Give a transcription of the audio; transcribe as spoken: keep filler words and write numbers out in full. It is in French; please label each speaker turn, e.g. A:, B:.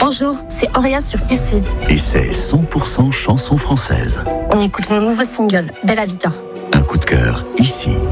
A: Bonjour, c'est Auréa sur Ici.
B: Et c'est cent pour cent chanson française.
A: On écoute mon nouveau single, Bella Vita.
B: Un coup de cœur, Ici.